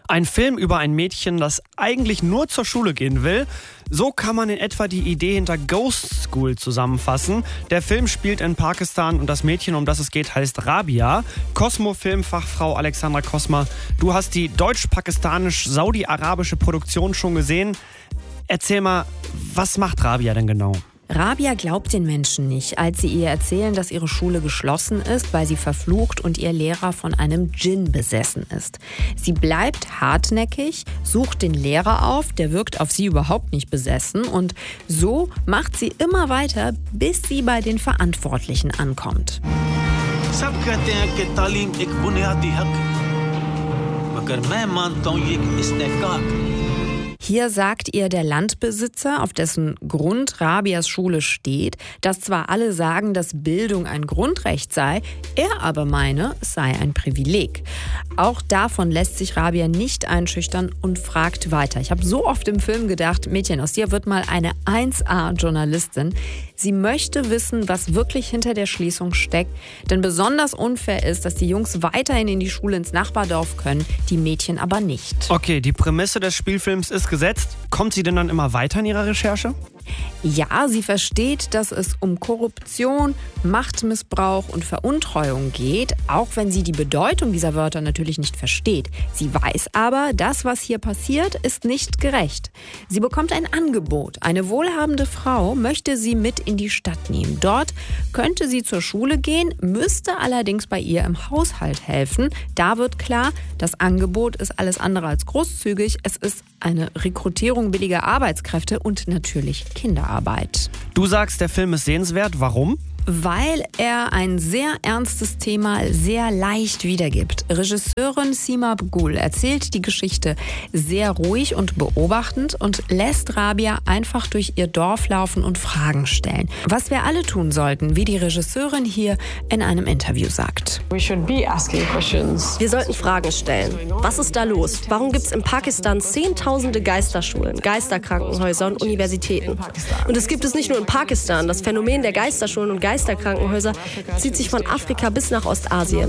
Ein Film über ein Mädchen, das eigentlich nur zur Schule gehen will. So kann man in etwa die Idee hinter Ghost School zusammenfassen. Der Film spielt in Pakistan und das Mädchen, um das es geht, heißt Rabia. Cosmo-Filmfachfrau Alexandra Kosma, du hast die deutsch-pakistanisch-saudi-arabische Produktion schon gesehen. Erzähl mal, was macht Rabia denn genau? Rabia glaubt den Menschen nicht, als sie ihr erzählen, dass ihre Schule geschlossen ist, weil sie verflucht und ihr Lehrer von einem Dschinn besessen ist. Sie bleibt hartnäckig, sucht den Lehrer auf, der wirkt auf sie überhaupt nicht besessen und so macht sie immer weiter, bis sie bei den Verantwortlichen ankommt. Hier sagt ihr der Landbesitzer, auf dessen Grund Rabias Schule steht, dass zwar alle sagen, dass Bildung ein Grundrecht sei, er aber meine, es sei ein Privileg. Auch davon lässt sich Rabia nicht einschüchtern und fragt weiter. Ich habe so oft im Film gedacht, Mädchen, aus dir wird mal eine 1A-Journalistin. Sie möchte wissen, was wirklich hinter der Schließung steckt. Denn besonders unfair ist, dass die Jungs weiterhin in die Schule ins Nachbardorf können, die Mädchen aber nicht. Okay, die Prämisse des Spielfilms ist gesetzt. Kommt sie denn dann immer weiter in ihrer Recherche? Ja, sie versteht, dass es um Korruption, Machtmissbrauch und Veruntreuung geht, auch wenn sie die Bedeutung dieser Wörter natürlich nicht versteht. Sie weiß aber, das, was hier passiert, ist nicht gerecht. Sie bekommt ein Angebot. Eine wohlhabende Frau möchte sie mit in die Stadt nehmen. Dort könnte sie zur Schule gehen, müsste allerdings bei ihr im Haushalt helfen. Da wird klar, das Angebot ist alles andere als großzügig. Es ist eine Rekrutierung billiger Arbeitskräfte und natürlich Kinderarbeit. Du sagst, der Film ist sehenswert. Warum? Weil er ein sehr ernstes Thema sehr leicht wiedergibt. Regisseurin Sima Begul erzählt die Geschichte sehr ruhig und beobachtend und lässt Rabia einfach durch ihr Dorf laufen und Fragen stellen. Was wir alle tun sollten, wie die Regisseurin hier in einem Interview sagt. Wir sollten Fragen stellen. Was ist da los? Warum gibt es in Pakistan Zehntausende Geisterschulen, Geisterkrankenhäuser und Universitäten? Und es gibt es nicht nur in Pakistan. Das Phänomen der Geisterschulen und Geisterkrankenhäuser zieht sich von Afrika bis nach Ostasien.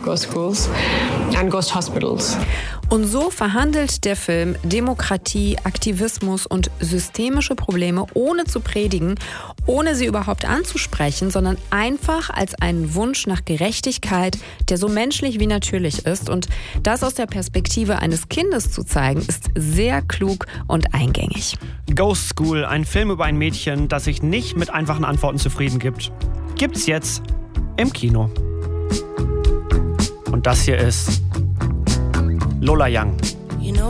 Und so verhandelt der Film Demokratie, Aktivismus und systemische Probleme, ohne zu predigen, ohne sie überhaupt anzusprechen, sondern einfach als einen Wunsch nach Gerechtigkeit, der so menschlich wie natürlich ist. Und das aus der Perspektive eines Kindes zu zeigen, ist sehr klug und eingängig. Ghost School, ein Film über ein Mädchen, das sich nicht mit einfachen Antworten zufrieden gibt. Gibt's jetzt im Kino. Und das hier ist Lola Young.